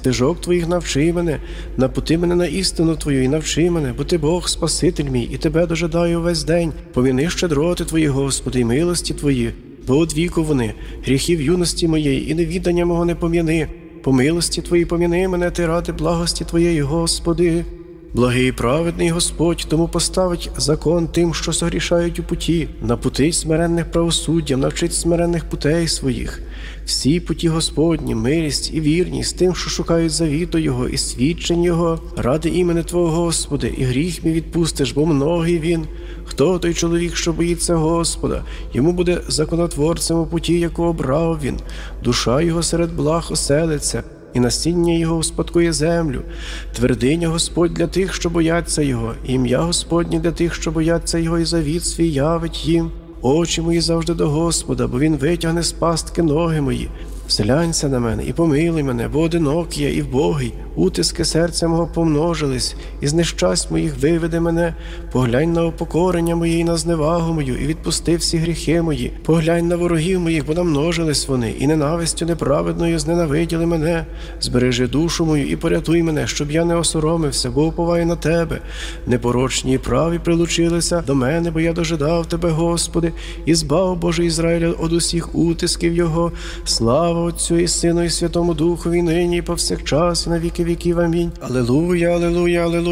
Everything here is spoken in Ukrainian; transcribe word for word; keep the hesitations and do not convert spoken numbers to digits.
стежок Твоїх навчи мене, напути мене на істину Твою і навчи мене, бо Ти Бог, Спаситель мій, і Тебе дожидаю весь день. Поміни щедроти Твої, Господи, і милості Твої, бо од віку вони, гріхів юності моєї, і невідання мого не пом'яни. По милості Твоїй пом'яни мене, Ти ради благості Твоєї, Господи. Благий і праведний Господь, тому поставить закон тим, що согрішають у путі, напутить смиренних правосуддям, навчить смиренних путей своїх. Всі путі Господні, милість і вірність тим, що шукають завіту Його і свідчень Його, ради імени Твого, Господи, і гріх мій відпустиш, бо многий він. Хто той чоловік, що боїться Господа? Йому буде законотворцем у путі, яку обрав він. Душа його серед благ оселиться, і насіння його успадкує землю. Твердиня Господь для тих, що бояться Його, і ім'я Господнє для тих, що бояться Його, і завіт свій явить їм. Очі мої завжди до Господа, бо Він витягне з пастки ноги мої. Зглянься на мене і помилуй мене, бо одинокий я і вбогий. Утиски серця мого помножились, і з нещасть моїх виведи мене. Поглянь на упокорення моє і на зневагу мою, і відпусти всі гріхи мої. Поглянь на ворогів моїх, бо намножились вони, і ненавистю неправедною зненавиділи мене. Збережи душу мою і порятуй мене, щоб я не осоромився, бо уповаю на Тебе. Непорочні і праві прилучилися до мене, бо я дожидав Тебе, Господи, і збав, Боже Ізраїля, од усіх утисків Його. Слава Отцю і Сину і Святому Духові, нині і повсякчас, і на віки віків. Амінь. Алілуя, алілуя, алілуя.